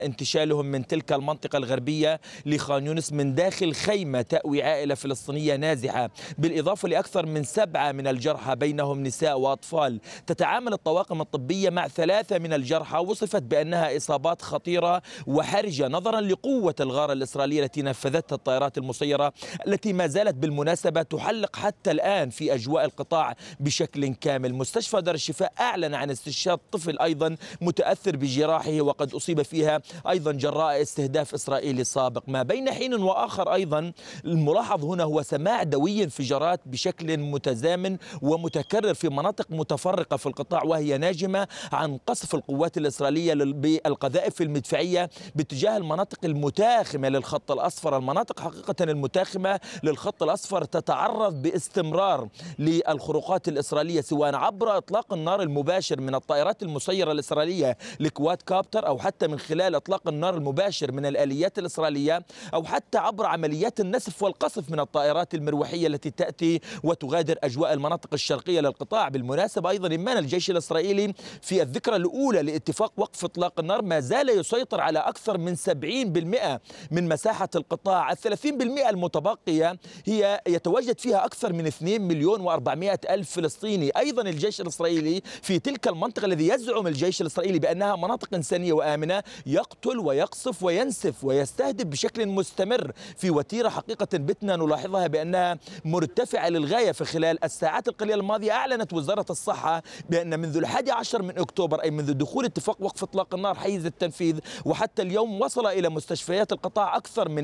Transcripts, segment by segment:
انتشالهم من تلك المنطقة الغربية لخان يونس من داخل خيمة تأوي عائلة فلسطينية نازحة، بالإضافة لأكثر من 7 من الجرحى بينهم نساء وأطفال. تتعامل الطواقم الطبية مع 3 من الجرحى وصفت بأنها إصابات خطيرة وحرجة نظرا لقوة الغارة الإسرائيلية التي نفذتها الطائرات المسيرة، التي ما زالت بالمناسبة تحلق حتى الآن في أجواء القطاع بشكل كامل. مستشفى دار الشفاء أعلن عن استشهاد طفل أيضا متأثر بجراحه وقد أصيب فيها أيضا جراء استهداف إسرائيلي سابق. ما بين حين وآخر أيضا الملاحظ هنا هو سماع دوي انفجارات بشكل متزامن ومتكرر في مناطق متفرقة في القطاع، وهي ناجمة عن قصف القوات الإسرائيلية بالقذائف المدفعية باتجاه المناطق المتاخمة للخط الأصفر. المناطق حقيقة المتاخمة للخط الأصفر تتعرض باستمرار للخروقات الإسرائيلية، سواء عبر إطلاق النار المباشر من الطائرات المسيرة الإسرائيلية لكواد كابتر، أو حتى من خلال إطلاق النار المباشر من الآليات الإسرائيلية، أو حتى عبر عمليات النسف والقصف من الطائرات المروحية التي تأتي وتغادر أجواء المناطق الشرقية للقطاع. بالمناسبة أيضا إمان الجيش الإسرائيلي في الذكرى الأولى لاتفاق وقف إطلاق النار ما زال يسيطر على أكثر من 70% من مساحة القطاع. 30% المتبقية هي يتواجد فيها أكثر من 2,400,000 فلسطيني. أيضا الجيش الإسرائيلي في تلك المنطقة الذي يزعم الجيش الإسرائيلي بأنها مناطق إنسانية وآمنة يقتل ويقصف وينسف ويستهدف بشكل مستمر في وتيرة حقيقة بتنا نلاحظها بأنها مرتفعة للغاية. في خلال الساعات القليلة الماضية أعلنت وزارة الصحة بأن منذ 11 من أكتوبر، أي منذ دخول اتفاق وقف إطلاق النار حيز التنفيذ وحتى اليوم، وصل إلى مستشفيات القطاع أكثر من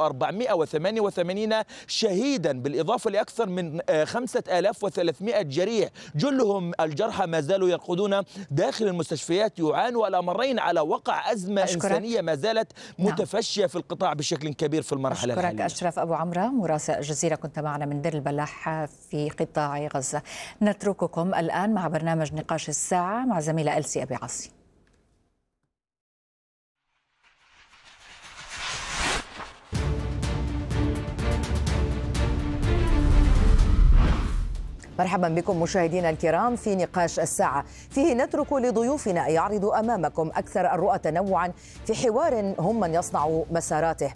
1488 شهيدا، بالإضافة لأكثر من 5300 جريح. جلهم الجرحى ما زالوا يرقدون داخل المستشفيات يعانوا الأمرين على وقع أزمة إنسانية ما زالت متفشية في القطاع بشكل كبير في المرحلة الحالية. أشكرك أشرف أبو عمرة مراسل الجزيرة، كنت معنا من دير البلاح في قطاع غزة. نترككم الآن مع برنامج نقاش الساعة مع زميلة ألسي أبي عاصي. مرحبا بكم مشاهدينا الكرام في نقاش الساعة، فيه نترك لضيوفنا يعرض أمامكم أكثر الرؤى تنوعا في حوار هم من يصنع مساراته.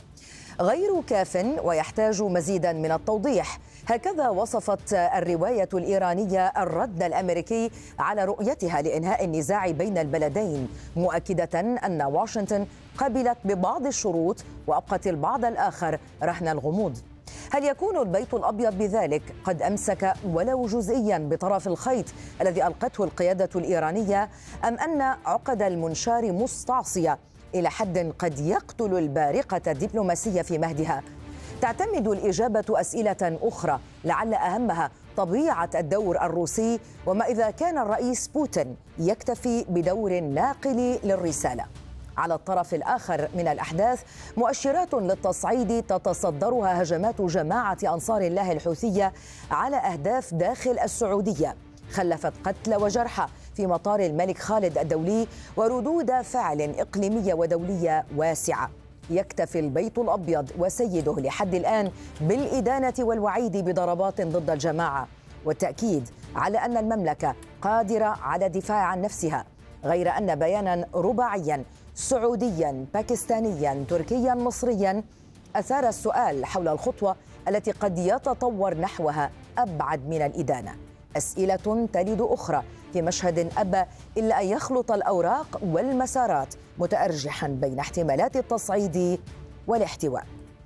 غير كاف ويحتاج مزيدا من التوضيح، هكذا وصفت الرواية الإيرانية الرد الأمريكي على رؤيتها لإنهاء النزاع بين البلدين، مؤكدة أن واشنطن قبلت ببعض الشروط وأبقت البعض الآخر رهن الغموض. هل يكون البيت الأبيض بذلك قد أمسك ولو جزئيا بطرف الخيط الذي ألقته القيادة الإيرانية، أم أن عقد المنشار مستعصية إلى حد قد يقتل البارقة الدبلوماسية في مهدها؟ تعتمد الإجابة أسئلة أخرى لعل أهمها طبيعة الدور الروسي، وما إذا كان الرئيس بوتين يكتفي بدور ناقل للرسالة. على الطرف الآخر من الأحداث مؤشرات للتصعيد تتصدرها هجمات جماعة أنصار الله الحوثية على أهداف داخل السعودية، خلفت قتلى وجرحى في مطار الملك خالد الدولي وردود فعل إقليمية ودولية واسعة. يكتفي البيت الأبيض وسيده لحد الآن بالإدانة والوعيد بضربات ضد الجماعة والتأكيد على أن المملكة قادرة على الدفاع عن نفسها، غير أن بيانا رباعيا سعوديا باكستانيا تركيا مصريا أثار السؤال حول الخطوة التي قد يتطور نحوها أبعد من الإدانة. أسئلة تلد أخرى في مشهد أبى إلا أن يخلط الأوراق والمسارات، متأرجحا بين احتمالات التصعيد والاحتواء.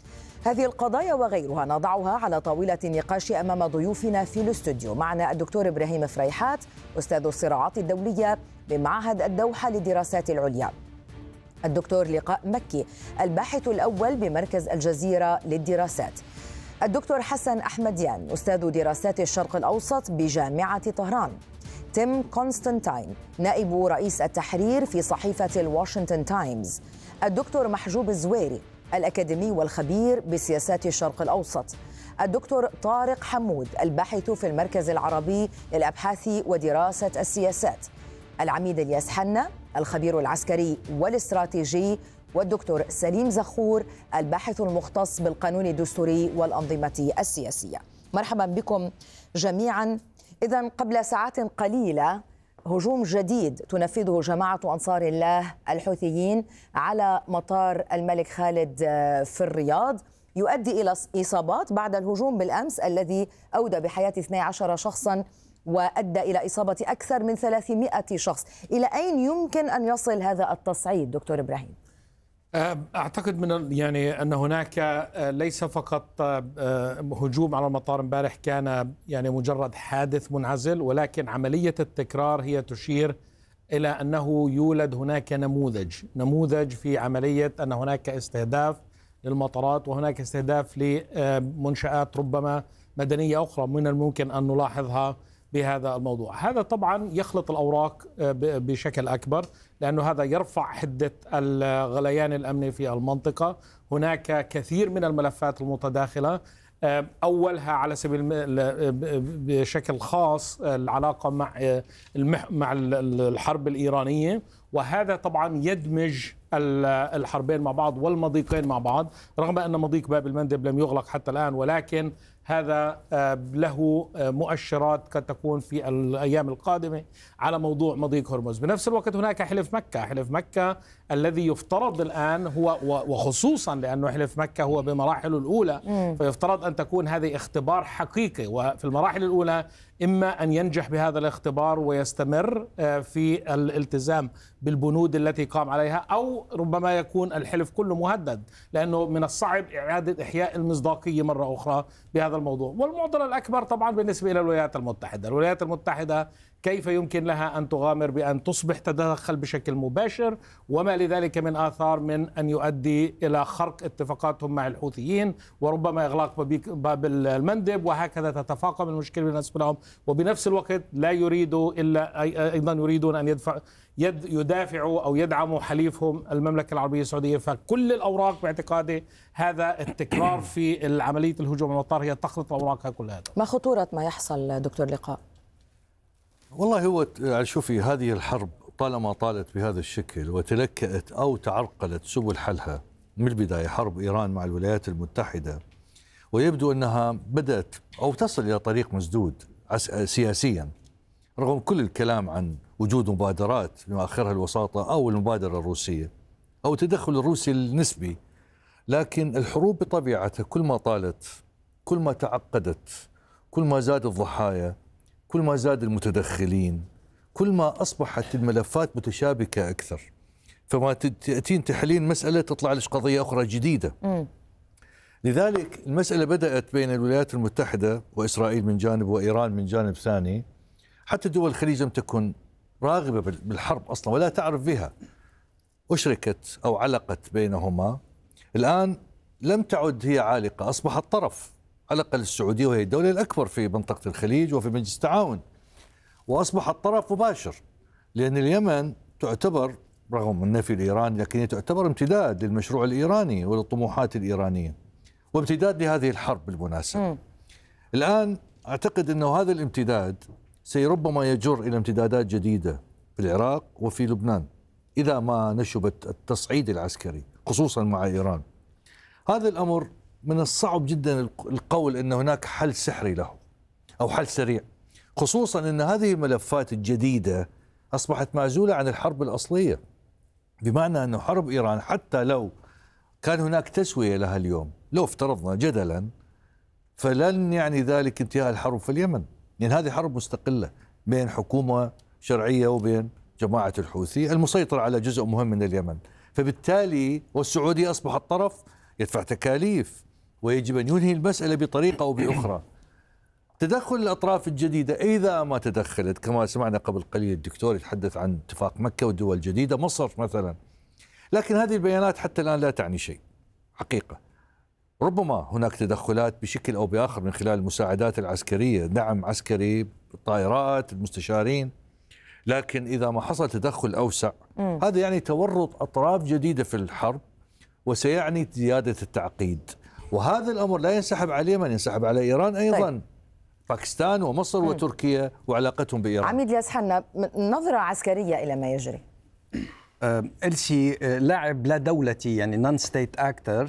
هذه القضايا وغيرها نضعها على طاولة النقاش أمام ضيوفنا في الاستوديو. معنا الدكتور إبراهيم فريحات، أستاذ الصراعات الدولية بمعهد الدوحة للدراسات العليا، الدكتور لقاء مكي الباحث الأول بمركز الجزيرة للدراسات، الدكتور حسن أحمديان أستاذ دراسات الشرق الأوسط بجامعة طهران، تيم كونستانتين نائب رئيس التحرير في صحيفة الواشنطن تايمز، الدكتور محجوب الزويري الأكاديمي والخبير بسياسات الشرق الأوسط، الدكتور طارق حمود الباحث في المركز العربي للأبحاث ودراسة السياسات، العميد الياس حنا الخبير العسكري والاستراتيجي، والدكتور سليم زخور الباحث المختص بالقانون الدستوري والأنظمة السياسية. مرحبا بكم جميعا. إذن قبل ساعات قليلة هجوم جديد تنفذه جماعة أنصار الله الحوثيين على مطار الملك خالد في الرياض يؤدي إلى إصابات بعد الهجوم بالأمس الذي أودى بحياة 12 شخصاً وأدى إلى إصابة أكثر من 300 شخص. إلى أين يمكن أن يصل هذا التصعيد دكتور إبراهيم؟ أعتقد أن هناك ليس فقط هجوم على المطار امبارح كان مجرد حادث منعزل، ولكن عملية التكرار هي تشير إلى أنه يولد هناك نموذج في عملية أن هناك استهداف للمطارات وهناك استهداف لمنشآت ربما مدنية أخرى من الممكن أن نلاحظها بهذا الموضوع. هذا طبعا يخلط الأوراق بشكل أكبر، لأنه هذا يرفع حدة الغليان الأمني في المنطقة. هناك كثير من الملفات المتداخلة، أولها على سبيل بشكل خاص العلاقة مع الحرب الإيرانية، وهذا طبعا يدمج الحربين مع بعض والمضيقين مع بعض، رغم أن مضيق باب المندب لم يغلق حتى الآن، ولكن هذا له مؤشرات قد تكون في الأيام القادمة على موضوع مضيق هرمز. بنفس الوقت هناك حلف مكة الذي يفترض الآن هو، وخصوصا لأنه حلف مكة هو بمراحله الأولى، فيفترض أن تكون هذه اختبار حقيقي، وفي المراحل الأولى إما أن ينجح بهذا الاختبار ويستمر في الالتزام بالبنود التي قام عليها، أو ربما يكون الحلف كله مهدد، لأنه من الصعب إعادة إحياء المصداقية مرة أخرى بهذا الموضوع. والمعضلة الأكبر طبعا بالنسبة إلى الولايات المتحدة كيف يمكن لها أن تغامر بأن تصبح تتدخل بشكل مباشر، وما لذلك من آثار من أن يؤدي إلى خرق اتفاقاتهم مع الحوثيين وربما إغلاق باب المندب، وهكذا تتفاقم المشكلة بالنسبة لهم. وبنفس الوقت لا يريدوا إلا أيضا يريدون أن يدافعوا أو يدعموا حليفهم المملكة العربية السعودية. فكل الأوراق باعتقادي هذا التكرار في عملية الهجوم على المطار هي تخلط الأوراق كلها. ما خطورة ما يحصل دكتور لقاء؟ والله هو شوفي، هذه الحرب طالما طالت بهذا الشكل وتلكأت أو تعرقلت سبل حلها من البداية، حرب إيران مع الولايات المتحدة، ويبدو أنها بدأت أو تصل إلى طريق مسدود سياسيا، رغم كل الكلام عن وجود مبادرات بما آخرها الوساطة أو المبادرة الروسية أو التدخل الروسي النسبي. لكن الحروب بطبيعتها كل ما طالت، كل ما تعقدت، كل ما زاد الضحايا، كل ما زاد المتدخلين، كل ما أصبحت الملفات متشابكة أكثر. فما تأتين تحلين مسألة تطلع لك قضية أخرى جديدة. لذلك المسألة بدأت بين الولايات المتحدة وإسرائيل من جانب وإيران من جانب ثاني. حتى دول الخليج لم تكن راغبة بالحرب أصلا ولا تعرف بها، أشركت أو علقت بينهما. الآن لم تعد هي عالقة، أصبحت طرف، على الأقل السعودية وهي الدولة الأكبر في منطقة الخليج وفي مجلس التعاون، وأصبحت طرف مباشر، لأن اليمن تعتبر رغم النفي الإيراني لكن هي تعتبر امتداد للمشروع الإيراني وللطموحات الإيرانية وامتداد لهذه الحرب بالمناسبة. الآن أعتقد أنه هذا الامتداد سيربما يجر إلى امتدادات جديدة في العراق وفي لبنان إذا ما نشبت التصعيد العسكري خصوصا مع إيران. هذا الأمر من الصعب جدا القول أن هناك حل سحري له أو حل سريع، خصوصا أن هذه الملفات الجديدة أصبحت معزولة عن الحرب الأصلية، بمعنى أن حرب إيران حتى لو كان هناك تسوية لها اليوم، لو افترضنا جدلا، فلن يعني ذلك انتهاء الحرب في اليمن، لأن هذه حرب مستقلة بين حكومة شرعية وبين جماعة الحوثي المسيطر على جزء مهم من اليمن. فبالتالي والسعودية أصبحت طرف يدفع تكاليف، ويجب أن ينهي المسألة بطريقة أو بأخرى. تدخل الأطراف الجديدة إذا ما تدخلت، كما سمعنا قبل قليل الدكتور يتحدث عن اتفاق مكة والدول الجديدة مصر مثلا، لكن هذه البيانات حتى الآن لا تعني شيء حقيقة. ربما هناك تدخلات بشكل أو بآخر من خلال المساعدات العسكرية، دعم عسكري، الطائرات، المستشارين، لكن إذا ما حصل تدخل أوسع هذا يعني تورط أطراف جديدة في الحرب، وسيعني زيادة التعقيد. وهذا الأمر لا ينسحب على اليمن، ينسحب على إيران أيضا. طيب. باكستان ومصر وتركيا وعلاقتهم بإيران. عميد الياس حنا، نظرة عسكرية إلى ما يجري. إلسي لاعب لا دولتي، يعني نون ستيت أكتر،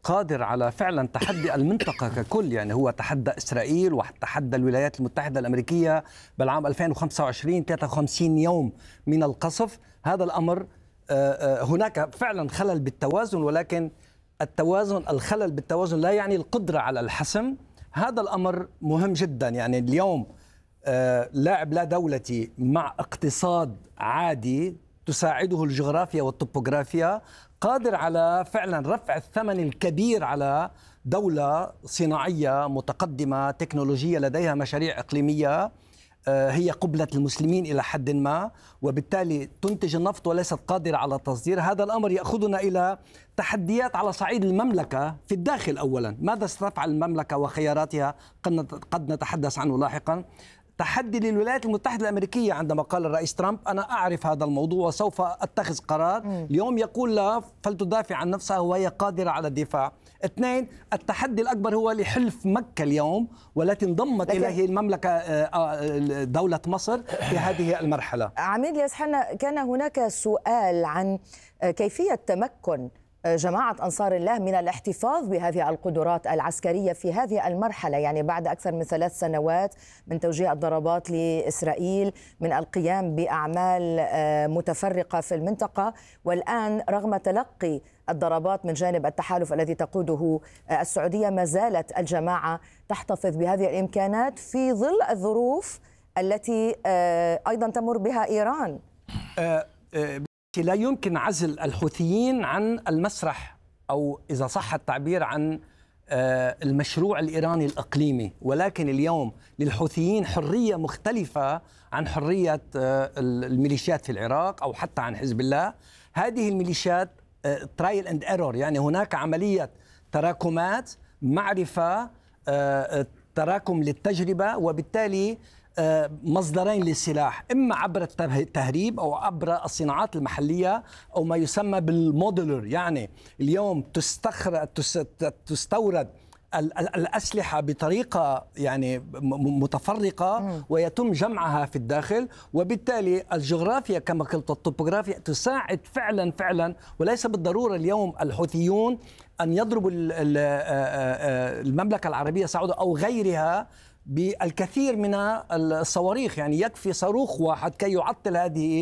قادر على فعلا تحدي المنطقة ككل. يعني هو تحدى إسرائيل وتحدى الولايات المتحدة الأمريكية بالعام 2025 53 يوم من القصف. هذا الأمر هناك فعلا خلل بالتوازن، ولكن الخلل بالتوازن لا يعني القدرة على الحسم. هذا الأمر مهم جدا. يعني اليوم لاعب لا دولتي مع اقتصاد عادي تساعده الجغرافيا والطبوغرافيا قادر على فعلا رفع الثمن الكبير على دولة صناعية متقدمة تكنولوجية لديها مشاريع إقليمية هي قبلة المسلمين إلى حد ما، وبالتالي تنتج النفط وليست قادرة على تصدير. هذا الأمر يأخذنا إلى تحديات على صعيد المملكة في الداخل. أولا، ماذا ستفعل المملكة وخياراتها قد نتحدث عنه لاحقا. تحدي للولايات المتحدة الأمريكية عندما قال الرئيس ترامب أنا أعرف هذا الموضوع وسوف أتخذ قرار. اليوم يقول لا فلتدافع عن نفسها وهي قادرة على الدفاع. اثنين، التحدي الأكبر هو لحلف مكة اليوم والتي انضمت إليه المملكة دولة مصر في هذه المرحلة. عميد الياس حنا، كان هناك سؤال عن كيفية تمكن جماعة أنصار الله من الاحتفاظ بهذه القدرات العسكرية في هذه المرحلة، يعني بعد أكثر من 3 سنوات من توجيه الضربات لإسرائيل، من القيام بأعمال متفرقة في المنطقة، والآن رغم تلقي الضربات من جانب التحالف الذي تقوده السعودية ما زالت الجماعة تحتفظ بهذه الإمكانات في ظل الظروف التي أيضا تمر بها إيران. لا يمكن عزل الحوثيين عن المسرح، أو إذا صح التعبير عن المشروع الإيراني الإقليمي، ولكن اليوم للحوثيين حرية مختلفة عن حرية الميليشيات في العراق أو حتى عن حزب الله. هذه الميليشيات ترايل اند ايرور، يعني هناك عملية تراكمات، معرفة، تراكم للتجربة، وبالتالي مصدرين للسلاح، إما عبر التهريب أو عبر الصناعات المحلية أو ما يسمى بالمودولر. يعني اليوم تستورد الأسلحة بطريقة يعني متفرقة ويتم جمعها في الداخل، وبالتالي الجغرافيا كما قلت الطبوغرافيا تساعد فعلا، وليس بالضرورة اليوم الحوثيون أن يضربوا المملكة العربية السعودية أو غيرها بالكثير من الصواريخ. يعني يكفي صاروخ واحد كي يعطل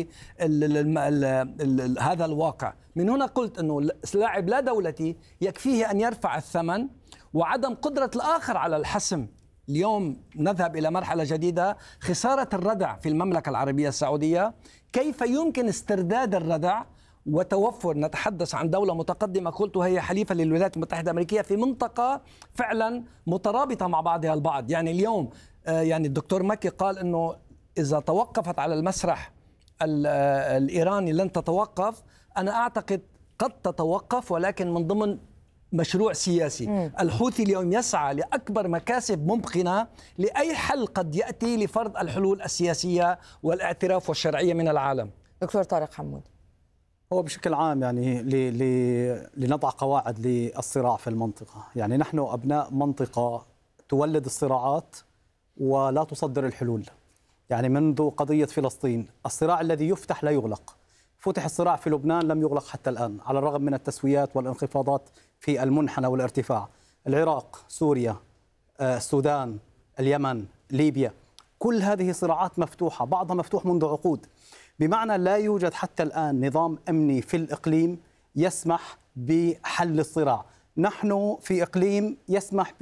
هذا الواقع. من هنا قلت أنه لاعب لا دولتي يكفيه أن يرفع الثمن وعدم قدرة الآخر على الحسم. اليوم نذهب إلى مرحلة جديدة، خسارة الردع في المملكة العربية السعودية. كيف يمكن استرداد الردع وتوفر؟ نتحدث عن دولة متقدمة قلت هي حليفة للولايات المتحدة الأمريكية في منطقة فعلا مترابطة مع بعضها البعض. يعني اليوم يعني الدكتور مكي قال أنه إذا توقفت على المسرح الإيراني لن تتوقف. أنا أعتقد قد تتوقف، ولكن من ضمن مشروع سياسي. الحوثي اليوم يسعى لأكبر مكاسب ممكنة لأي حل قد يأتي لفرض الحلول السياسية والاعتراف والشرعية من العالم. دكتور طارق حمود، هو بشكل عام يعني لنضع قواعد للصراع في المنطقة. يعني نحن أبناء منطقة تولد الصراعات ولا تصدر الحلول. يعني منذ قضية فلسطين الصراع الذي يفتح لا يغلق. فتح الصراع في لبنان لم يغلق حتى الآن على الرغم من التسويات والانخفاضات في المنحنى والارتفاع. العراق، سوريا، السودان، اليمن، ليبيا، كل هذه صراعات مفتوحة، بعضها مفتوح منذ عقود، بمعنى لا يوجد حتى الآن نظام أمني في الإقليم يسمح بحل الصراع. نحن في إقليم يسمح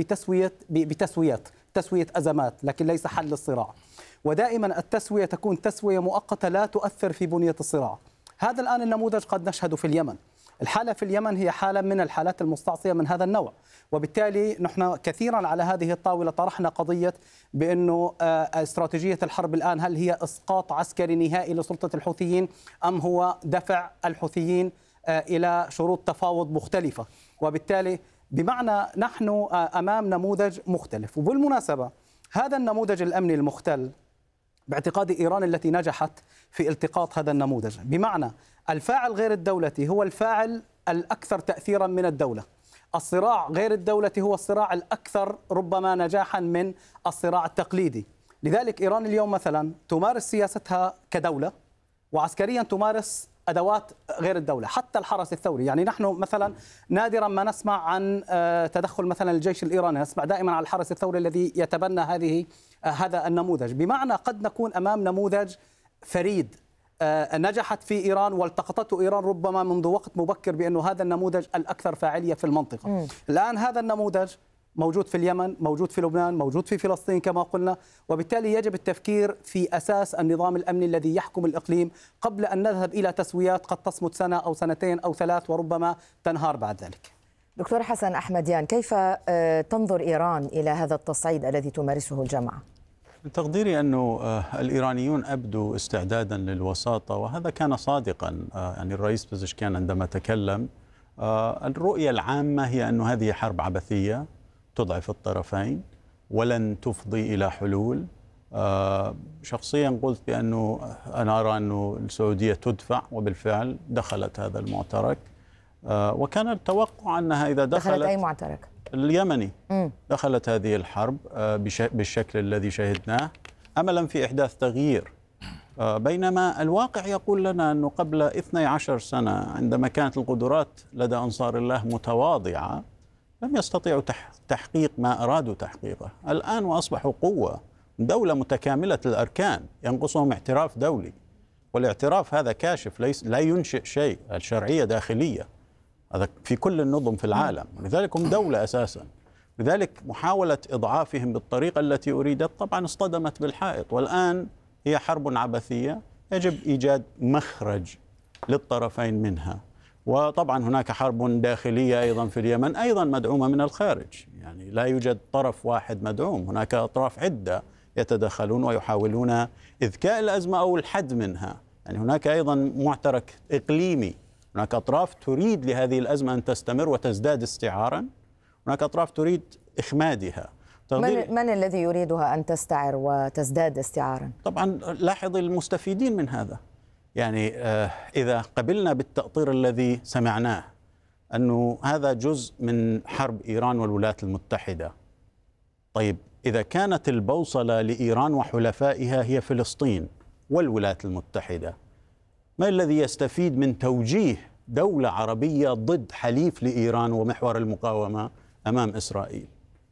تسوية أزمات، لكن ليس حل الصراع. ودائما التسوية تكون تسوية مؤقتة لا تؤثر في بنية الصراع. هذا الآن النموذج قد نشهده في اليمن. الحالة في اليمن هي حالة من الحالات المستعصية من هذا النوع، وبالتالي نحن كثيرا على هذه الطاولة طرحنا قضية بأنه استراتيجية الحرب الآن هل هي إسقاط عسكري نهائي لسلطة الحوثيين أم هو دفع الحوثيين إلى شروط تفاوض مختلفة. وبالتالي بمعنى نحن أمام نموذج مختلف. وبالمناسبة هذا النموذج الأمني المختل باعتقاد إيران التي نجحت في التقاط هذا النموذج، بمعنى الفاعل غير الدولتي هو الفاعل الأكثر تأثيرا من الدولة. الصراع غير الدولتي هو الصراع الأكثر ربما نجاحا من الصراع التقليدي. لذلك إيران اليوم مثلا تمارس سياستها كدولة، وعسكريا تمارس أدوات غير الدولة، حتى الحرس الثوري. يعني نحن مثلا نادرا ما نسمع عن تدخل مثلا الجيش الإيراني، نسمع دائما عن الحرس الثوري الذي يتبنى هذا النموذج. بمعنى قد نكون أمام نموذج فريد نجحت في إيران والتقطته إيران ربما منذ وقت مبكر بأنه هذا النموذج الأكثر فاعلية في المنطقة. الآن هذا النموذج موجود في اليمن، موجود في لبنان، موجود في فلسطين كما قلنا، وبالتالي يجب التفكير في أساس النظام الأمني الذي يحكم الإقليم قبل أن نذهب إلى تسويات قد تصمد سنة أو سنتين أو ثلاث وربما تنهار بعد ذلك. دكتور حسن أحمديان، كيف تنظر إيران إلى هذا التصعيد الذي تمارسه الجماعة؟ من تقديري أنه الإيرانيون أبدوا استعدادا للوساطة، وهذا كان صادقا. يعني الرئيس بزشكيان عندما تكلم الرؤية العامة هي أن هذه حرب عبثية تضعف الطرفين ولن تفضي إلى حلول. شخصيا قلت بأنه أنا أرى أن السعودية تدفع، وبالفعل دخلت هذا المعترك، وكان التوقع أنها إذا دخلت أي معترك؟ اليمني. دخلت هذه الحرب بالشكل الذي شهدناه أملا في إحداث تغيير، بينما الواقع يقول لنا أنه قبل 12 سنة عندما كانت القدرات لدى أنصار الله متواضعة لم يستطيعوا تحقيق ما أرادوا تحقيقه. الآن وأصبحوا قوة، دولة متكاملة الأركان، ينقصهم اعتراف دولي، والاعتراف هذا كاشف، لا ينشئ شيء، الشرعية داخلية، هذا في كل النظم في العالم، لذلك هم دولة أساسا. لذلك محاولة إضعافهم بالطريقة التي أريدت طبعا اصطدمت بالحائط، والآن هي حرب عبثية يجب إيجاد مخرج للطرفين منها. وطبعا هناك حرب داخلية أيضا في اليمن، أيضا مدعومة من الخارج، يعني لا يوجد طرف واحد مدعوم، هناك أطراف عدة يتدخلون ويحاولون إذكاء الأزمة أو الحد منها. يعني هناك أيضا معترك إقليمي، هناك أطراف تريد لهذه الأزمة أن تستمر وتزداد استعارا، هناك أطراف تريد إخمادها. من الذي يريدها أن تستعر وتزداد استعارا؟ طبعا لاحظ المستفيدين من هذا. يعني إذا قبلنا بالتأطير الذي سمعناه أنه هذا جزء من حرب إيران والولايات المتحدة، طيب إذا كانت البوصلة لإيران وحلفائها هي فلسطين والولايات المتحدة، ما الذي يستفيد من توجيه دولة عربية ضد حليف لإيران ومحور المقاومة أمام إسرائيل؟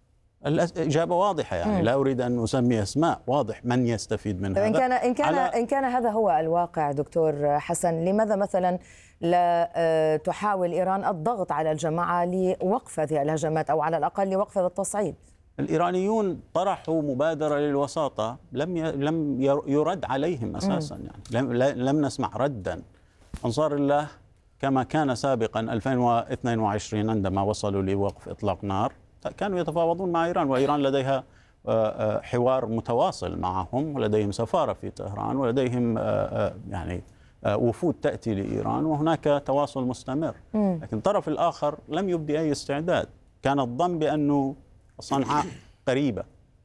الإجابة واضحة، يعني لا أريد أن أسمي أسماء، واضح من يستفيد من هذا. إن كان هذا هو الواقع دكتور حسن، لماذا مثلا لا تحاول إيران الضغط على الجماعة لوقف هذه الهجمات أو على الأقل لوقف هذا التصعيد؟ الإيرانيون طرحوا مبادرة للوساطة لم يرد عليهم أساسا، يعني لم نسمع ردا. أنصار الله كما كان سابقا 2022 عندما وصلوا لوقف إطلاق نار كانوا يتفاوضون مع إيران، وإيران لديها حوار متواصل معهم، ولديهم سفارة في طهران، ولديهم يعني وفود تأتي لإيران، وهناك تواصل مستمر. لكن الطرف الآخر لم يبدي أي استعداد. كان الظن بأنه صنعاء قريبة،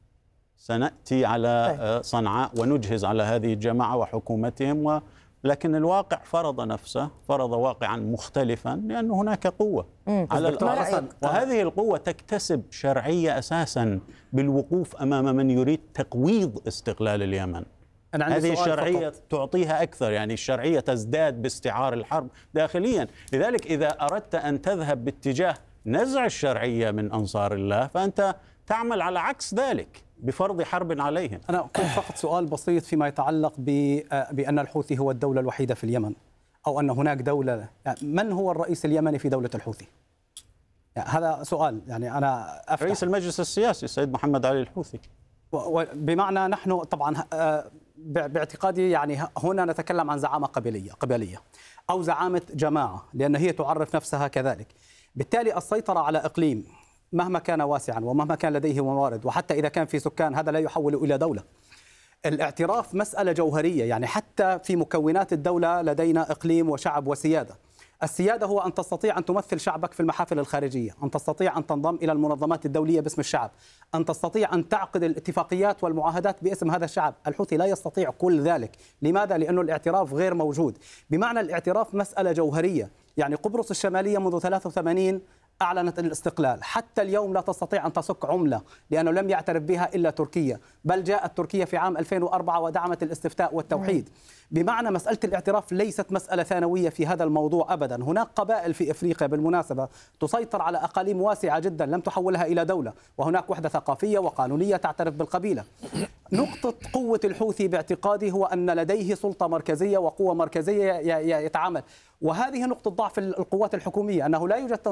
سنأتي على صنعاء ونجهز على هذه الجماعة وحكومتهم، لكن الواقع فرض نفسه، فرض واقعا مختلفا، لأن هناك قوة على الأرض، وهذه القوة تكتسب شرعية أساسا بالوقوف أمام من يريد تقويض استقلال اليمن. هذه الشرعية تعطيها أكثر، يعني الشرعية تزداد باستعار الحرب داخليا. لذلك إذا أردت أن تذهب باتجاه نزع الشرعية من أنصار الله فأنت تعمل على عكس ذلك بفرض حرب عليهم. أنا كنت فقط سؤال بسيط فيما يتعلق بأن الحوثي هو الدولة الوحيدة في اليمن، أو أن هناك دولة، يعني من هو الرئيس اليمني في دولة الحوثي؟ يعني هذا سؤال، يعني أنا أفتح. رئيس المجلس السياسي السيد محمد علي الحوثي. بمعنى نحن طبعا باعتقادي يعني هنا نتكلم عن زعامة قبلية أو زعامة جماعة، لأن هي تعرف نفسها كذلك. بالتالي السيطرة على إقليم مهما كان واسعا ومهما كان لديه موارد، وحتى إذا كان في سكان، هذا لا يحول إلى دولة. الاعتراف مسألة جوهرية، يعني حتى في مكونات الدولة لدينا إقليم وشعب وسيادة. السيادة هو أن تستطيع أن تمثل شعبك في المحافل الخارجية، أن تستطيع أن تنضم إلى المنظمات الدولية باسم الشعب، أن تستطيع أن تعقد الاتفاقيات والمعاهدات باسم هذا الشعب. الحوثي لا يستطيع كل ذلك. لماذا؟ لأنه الاعتراف غير موجود. بمعنى الاعتراف مسألة جوهرية. يعني قبرص الشمالية منذ 83 أعلنت الاستقلال، حتى اليوم لا تستطيع أن تسك عملة لأنه لم يعترف بها إلا تركيا، بل جاءت تركيا في عام 2004 ودعمت الاستفتاء والتوحيد. بمعنى مسألة الاعتراف ليست مسألة ثانوية في هذا الموضوع أبدا. هناك قبائل في إفريقيا بالمناسبة تسيطر على أقاليم واسعة جدا لم تحولها إلى دولة، وهناك وحدة ثقافية وقانونية تعترف بالقبيلة. نقطة قوة الحوثي باعتقادي هو أن لديه سلطة مركزية وقوة مركزية يتعامل، وهذه نقطة ضعف القوات الحكومية، أنه لا يوجد